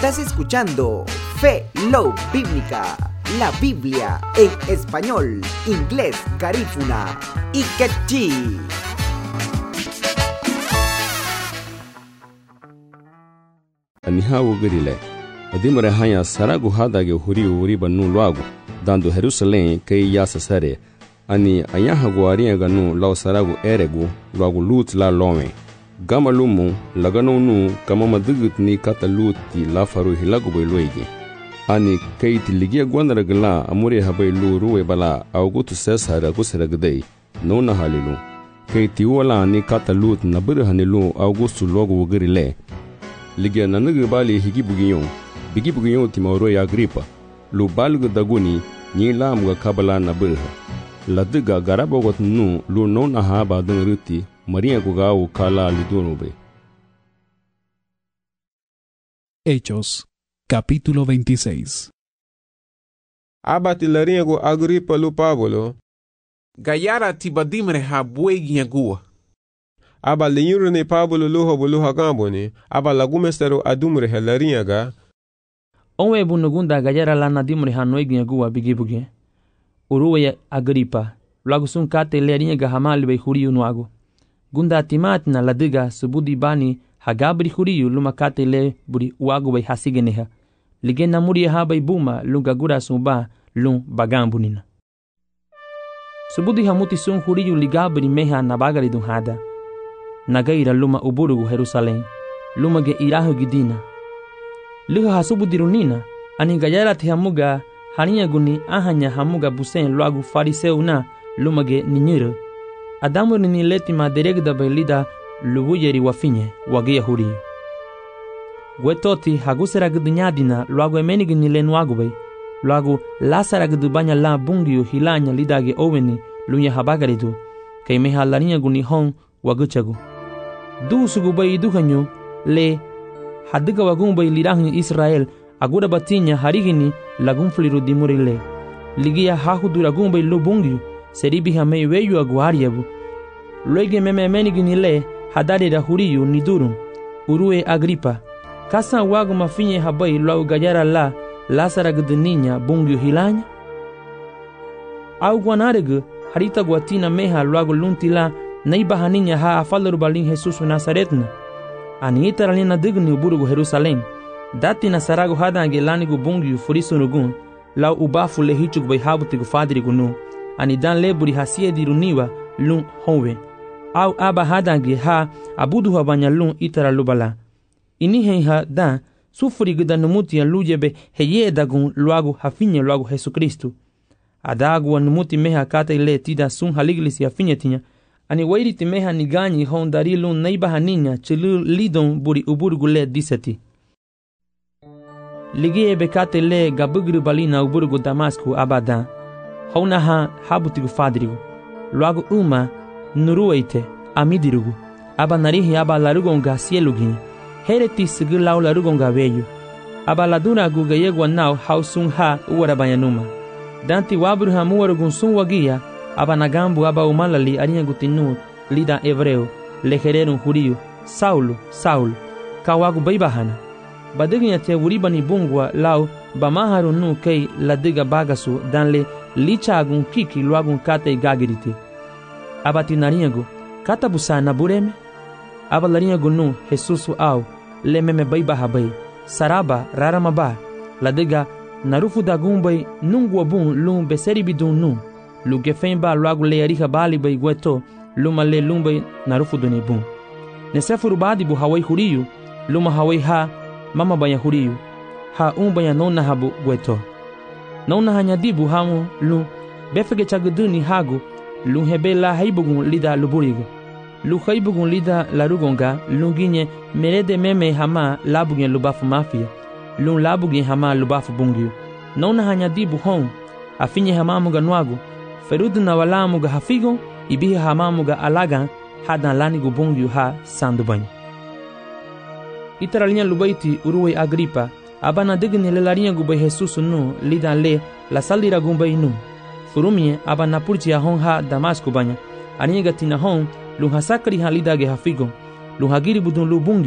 Estás escuchando Fe Love Bíblica, la Biblia en español, inglés, garífuna y quechí. Anihawo girile adimare hanya saragu hadage huri uri banu lwagu dando Jerusalem kay yasa sare ani ayahagu arianga nu law saragu eregu lwagu lut la lome gamalumu lagano nu kama madugit ni kata luti la faru hilagu bay loigi ani kay tiligia gwandaragla amure habay lu ruwe bala awgutu sesara gusaragdei nona halilu kay tiwala ni kata lut nabur hanilu awgustu lwagu girile ligia nanagu bali bigi bugiyon timoro ya Agripa lu balgu daguni ni lamga kabala na burha ladiga garabogot nu lu non ahaba dan ruti maria gugawu kala lidunube. Hechos capítulo 26. Abati laringo Agripa lu Pablo gayara tibadimre ha buegi agua aba linyurune Pablo luho buluha gamboni aba lagumestero adumre helariaga onwe bunugunda gayara lana dimre hanoigi agua bigibuge uruwe Agripa lagusun kate leriaga hamal be huriu nuago gunda timatna ladiga subudi bani hagabri huriu lumakate le buri uago be hasigeneha ligena muri ha be buma lugagura sumba lum bagambunina subudi hamuti sun huriu ligabri meha nabagari dunhada nagaira luma uburugu Jerusalem luma ge irahu gidina luha hasubudirunina ani gayara te hamuga hania guni ahanya hamuga busen lwagu fariseuna luma ge ninyiro adamu ni leti maderegda belida lubuyeri wafinye wage yahuri gwetoti hagusera gudnyadina lwagu emenigi ni lenwagu be lwagu lasara gudbanya la bungiu hilanya lidage oweni lunya habagaridu kaimeha larinya guni hon waguchagu du sugubay duhanyo le hadiga wagumbay lirahin Israel agura batinya harigini lagunfliru dimurile ligia hahudura gumbay lubungyu seribi hame weyu aguariabu loige memenigini le hadare da huriyu nidurun urue Agripa kasa wagu mafinye habay lau gayara la lasara gudninya bungyu hilanya au guanaregu harita guatina meha luagu luntila naiba haninya ha afalaru balin Jesus Nazaretna ani itaralina digni uburugu Jerusalem dati na saragu hadange lanigu bungiu furisunugun lau ubafu lehichug bay habutigu fadirigu nu ani dan leburi hasie diruniwa lun honwe au aba hadange ha abudu habanya lun itaralubala ini henha dan sufuri gudanumuti ya lujebe heye dagun luagu hafinye luagu Jesu Kristu adagu anumuti meha kata ile tida sun haliglis ya finye tinya ani wairi timeha niganyi hon darilun naiba haninya chilu lidon buri uburgu le diseti ligie bekate le gabugru balina uburgu Damasku abadan hona ha habutigu fadrigu luagu uma nurueite amidirugu aba narihi aba larugonga sielugin hereti sigu lau larugonga veyu aba laduna guga yegwa nau hausun ha uwarabanyanuma danti wabru ha muwarugun sun wagia aba nagambu aba umalali arinha gutinu lida hebreu lehererun huriu Saulo kawagu baibahana badiginya te wuribani bungwa lau bamaharun nu kei ladiga bagasu danle lichagun kiki luagun kate gagiriti aba tinarinhagu kata busana bureme aba larinhagu nu Jesusu au lememe baibahabai saraba raramaba ladiga narufu dagumbay nungwa bun lum beseribidun nu lugefemba luagu le ariha bali bay gweto luma le lumbay narufu dunibun nesefuru badi bu hawai huriyu luma hawai ha mama banya huriyu ha banya nona habu gweto nona hanyadibu hamu lu befege chaguduni hagu lu hebela haibugun lida luburigu lu haibugun lida larugonga lunginye merede meme hama labugen lubafu mafia lu labugen hama lubafu bungiu nona hanyadibu hon afinye hamamuga nwagu ferudu na walamuga hafigo ibihi hamamuga alagan hadan lanigu bungyu ha sandubany itaralinya lubaiti uruwe Agripa abana digni lelarinha gubay Jesus nu lidan le la salira gumbay nu furumie abana purchi hon ha Damasku banya aniga tina hon lu hasakri halidage hafigo lu hagiri budun lu bungi